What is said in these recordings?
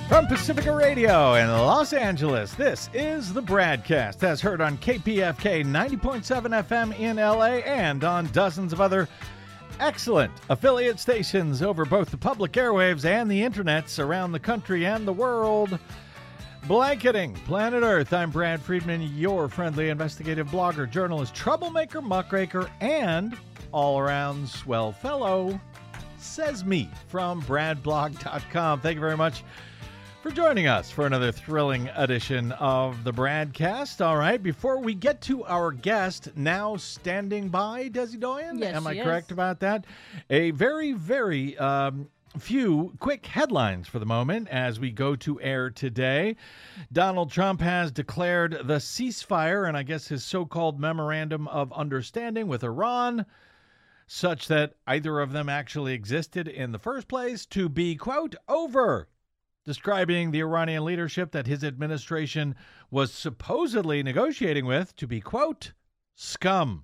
From Pacifica Radio in Los Angeles, this is the BradCast, as heard on KPFK 90.7 FM in LA and on dozens of other excellent affiliate stations over both the public airwaves and the internets around the country and the world. Blanketing planet Earth, I'm Brad Friedman, your friendly investigative blogger, journalist, troublemaker, muckraker, and all-around swell fellow, says me from bradblog.com. Thank you very much for joining us for another thrilling edition of the BradCast. All right, before we get to our guest, now standing by, Desi Doyen? Yes, Am I she correct is. about that? A very few quick headlines for the moment as we go to air today. Donald Trump has declared the ceasefire and I guess his so-called memorandum of understanding with Iran, such that either of them actually existed in the first place, to be, quote, over, describing the Iranian leadership that his administration was supposedly negotiating with to be, quote, scum.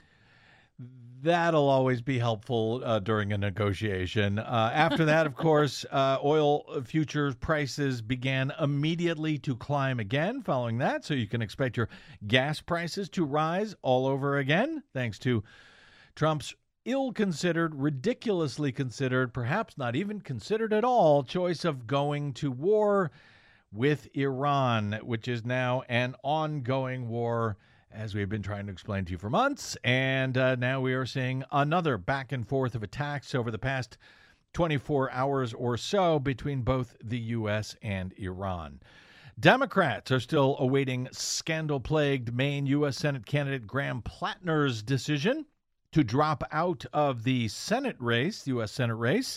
That'll always be helpful during a negotiation. After that, of course, oil futures prices began immediately to climb again following that. So you can expect your gas prices to rise all over again, thanks to Trump's ill-considered, ridiculously considered, perhaps not even considered at all, choice of going to war with Iran, which is now an ongoing war, as we've been trying to explain to you for months. And now we are seeing another back and forth of attacks over the past 24 hours or so between both the U.S. and Iran. Democrats are still awaiting scandal-plagued Maine U.S. Senate candidate Graham Plattner's decision to drop out of the Senate race, the U.S. Senate race,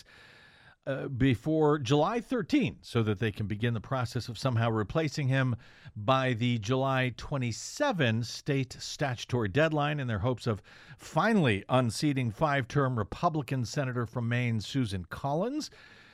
before July 13, so that they can begin the process of somehow replacing him by the July 27 state statutory deadline in their hopes of finally unseating five-term Republican Senator from Maine, Susan Collins.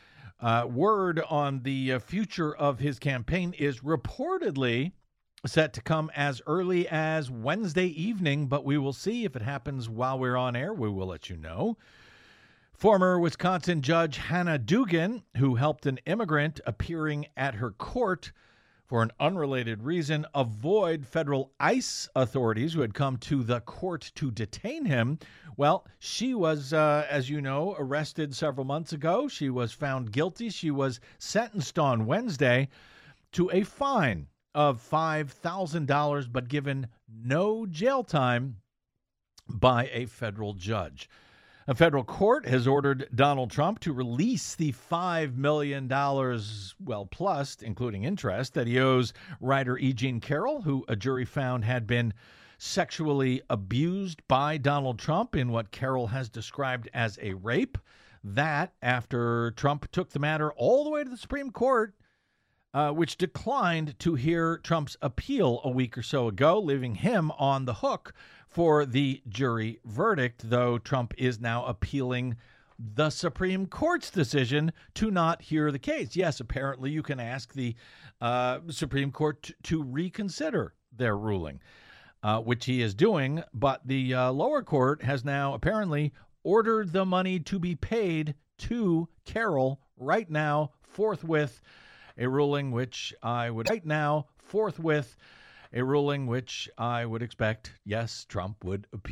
Word on the future of his campaign is reportedly set to come as early as Wednesday evening, but we will see if it happens while we're on air. We will let you know. Former Wisconsin Judge Hannah Dugan, who helped an immigrant appearing at her court for an unrelated reason avoid federal ICE authorities who had come to the court to detain him. Well, she was, as you know, arrested several months ago. She was found guilty. She was sentenced on Wednesday to a fine of $5,000, but given no jail time by a federal judge. A federal court has ordered Donald Trump to release the $5 million, well, plus, including interest, that he owes writer E. Jean Carroll, who a jury found had been sexually abused by Donald Trump in what Carroll has described as a rape. That after Trump took the matter all the way to the Supreme Court, which declined to hear Trump's appeal a week or so ago, leaving him on the hook for the jury verdict, though Trump is now appealing the Supreme Court's decision to not hear the case. Yes, apparently you can ask the Supreme Court to reconsider their ruling, which he is doing, but the lower court has now apparently ordered the money to be paid to Carroll right now, forthwith. A ruling which I would expect, yes, Trump would appeal.